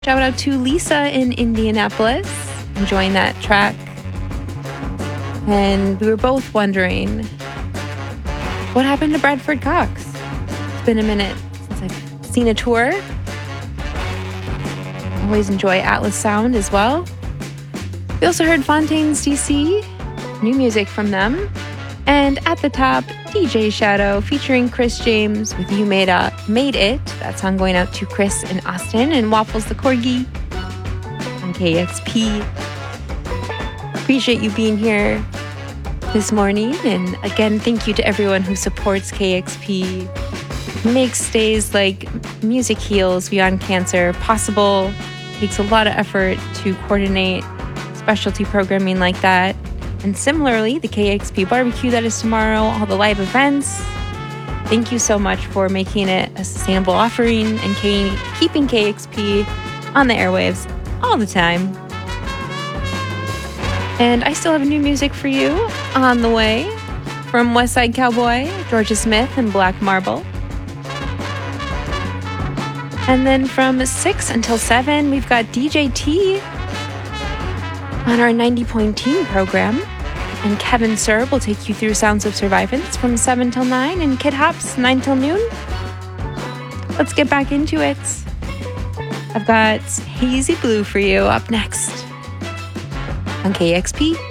Shout out to Lisa in Indianapolis, enjoying that track. And we were both wondering, what happened to Bradford Cox? It's been a minute since I've seen a tour. Always enjoy Atlas Sound as well. We also heard Fontaines DC, new music from them. And at the top, DJ Shadow featuring Chris James with You Made It. That song going out to Chris in Austin and Waffles the Corgi on KXP. Appreciate you being here this morning. And again, thank you to everyone who supports KXP. Makes days like Music Heals Beyond Cancer possible. Takes a lot of effort to coordinate specialty programming like that. And similarly, the KXP barbecue that is tomorrow, all the live events. Thank you so much for making it a sustainable offering and keeping KXP on the airwaves all the time. And I still have new music for you on the way from Westside Cowboy, Georgia Smith, and Black Marble. And then from 6 until 7, we've got DJ T on our 90 Teen program. And Kevin Sir will take you through Sounds of Survivance from 7 till 9, and Kid Hops 9 till noon. Let's get back into it. I've got Hazy Blue for you up next on KXP.